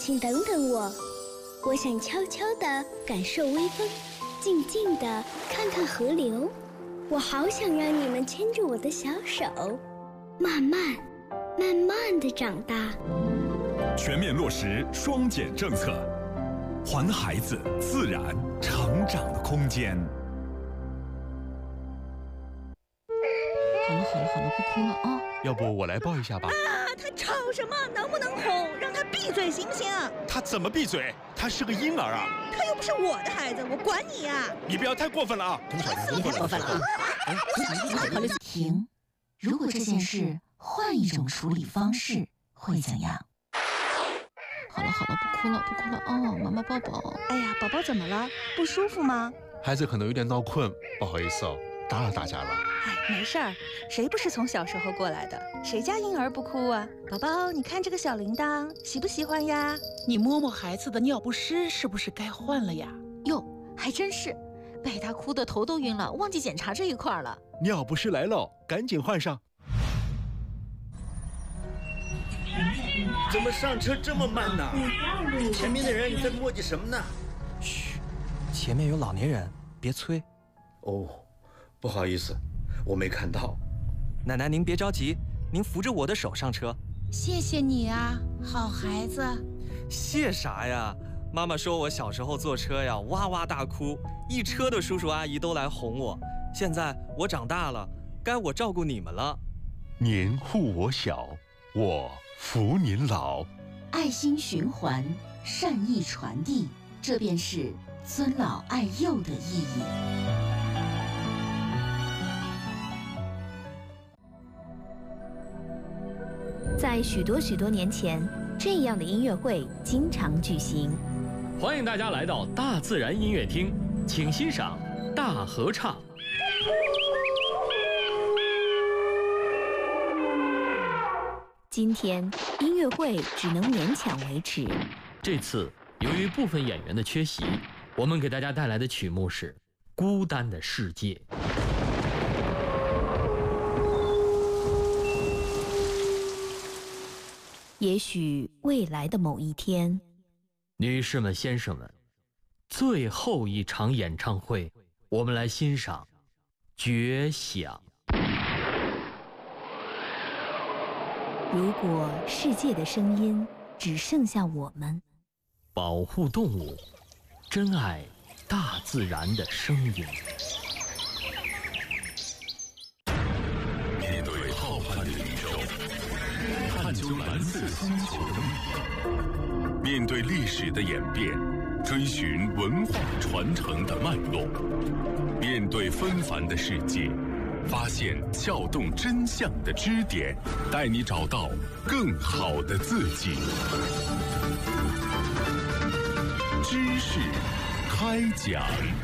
请等等我，我想悄悄地感受微风，静静地看看河流。我好想让你们牵着我的小手，慢慢地长大。 全面落实双减政策，还孩子自然成长的空间。 好了，不哭了啊！ 要不我来抱一下吧？ 他吵什么？能不能哄？让他闭嘴行不行？ 他怎么闭嘴？他是个婴儿啊！ 他又不是我的孩子，我管你呀！ 你不要太过分了啊！ 你太过分了啊！ 停！如果这件事换一种处理方式，会怎样？ 好了，不哭了哦，妈妈抱抱。哎呀，宝宝怎么了？不舒服吗？ 孩子可能有点闹困，不好意思哦，打扰大家了。 没事儿，谁不是从小时候过来的？谁家婴儿不哭啊？宝宝，你看这个小铃铛，喜不喜欢呀？ 你摸摸孩子的尿不湿，是不是该换了呀？ 哟，还真是，被他哭得头都晕了，忘记检查这一块了。 尿不湿来了，赶紧换上。 怎么上车这么慢呢？前面的人你在磨叽什么呢？ 嘘，前面有老年人，别催。 哦，不好意思，我没看到。 奶奶您别着急，您扶着我的手上车。 谢谢你啊，好孩子。 谢啥呀？妈妈说我小时候坐车呀，哇哇大哭，一车的叔叔阿姨都来哄我。现在我长大了，该我照顾你们了。 您护我小，我扶您老。 爱心循环，善意传递，这便是尊老爱幼的意义。 在许多年前，这样的音乐会经常举行。 欢迎大家来到大自然音乐厅，请欣赏大合唱。 今天音乐会只能勉强维持。 这次由于部分演员的缺席，我们给大家带来的曲目是《孤单的世界》。 也许未来的某一天， 女士们、先生们，最后一场演唱会，我们来欣赏《绝响》。 如果世界的声音只剩下我们， 保护动物，珍爱大自然的声音。 面对浩瀚的宇宙，探究蓝色星球的秘密；面对历史的演变，追寻文化传承的脉络；面对纷繁的世界，发现撬动真相的支点，带你找到更好的自己。知识开讲。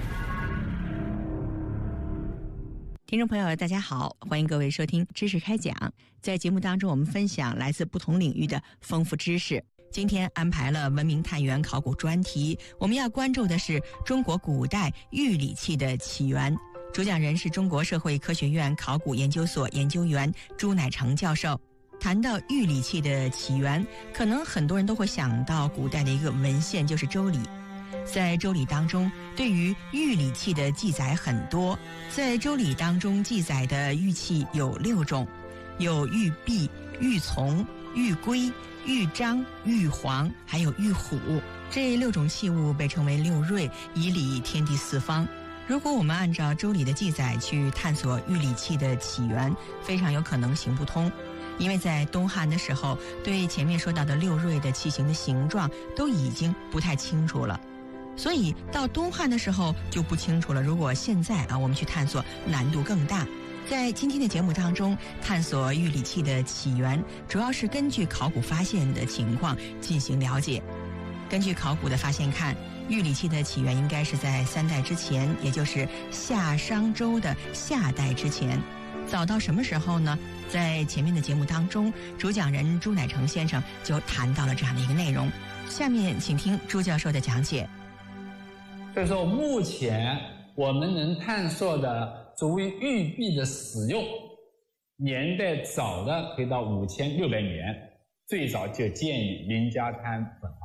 听众朋友大家好，欢迎各位收听知识开讲。在节目当中，我们分享来自不同领域的丰富知识。今天安排了文明探源考古专题，我们要关注的是中国古代玉礼器的起源。主讲人是中国社会科学院考古研究所研究员朱乃成教授。谈到玉礼器的起源，可能很多人都会想到古代的一个文献，就是《周礼》。在《周礼》当中，对于玉礼器的记载很多。在《周礼》当中记载的玉器有6种，有玉璧、玉琮、玉圭、玉章、玉黄，还有玉虎。这6种器物被称为6瑞，以礼天地四方。如果我们按照《周礼》的记载去探索玉礼器的起源，非常有可能行不通。因为在东汉的时候，对前面说到的6瑞的器型的形状都已经不太清楚了，所以到东汉的时候就不清楚了。如果现在我们去探索，难度更大。在今天的节目当中，探索玉礼器的起源，主要是根据考古发现的情况进行了解。根据考古的发现看，玉礼器的起源应该是在3代之前，也就是夏商周的夏代之前。早到什么时候呢？在前面的节目当中，主讲人朱乃成先生就谈到了这样的一个内容。下面请听朱教授的讲解。 所以说，目前我们能探索的作为玉璧的使用年代早的可以到5600年，最早就见于林家滩文化。